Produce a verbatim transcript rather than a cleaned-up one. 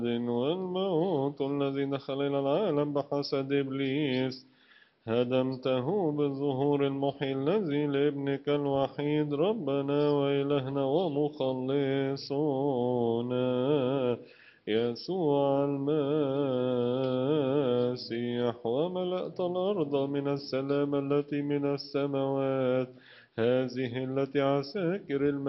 والموت الذي دخل إلى العالم بحسد إبليس هدمته بالظهور المحيي الذي لابنك الوحيد ربنا وإلهنا ومخلصنا يسوع المسيح وملأت الأرض من السلام التي من السماوات هذه التي عساكر المسيح